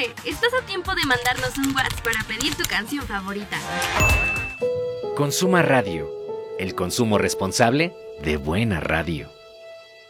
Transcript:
¡Corre! Estás a tiempo de mandarnos un WhatsApp para pedir tu canción favorita. Consuma Radio, el consumo responsable de buena radio.